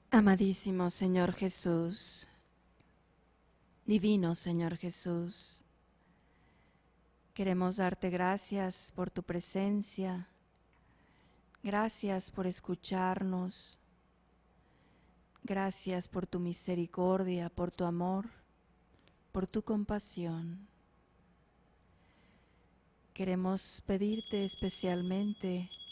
Amadísimo Señor Jesús, divino Señor Jesús, queremos darte gracias por tu presencia, gracias por escucharnos, gracias por tu misericordia, por tu amor, por tu compasión. Queremos pedirte especialmente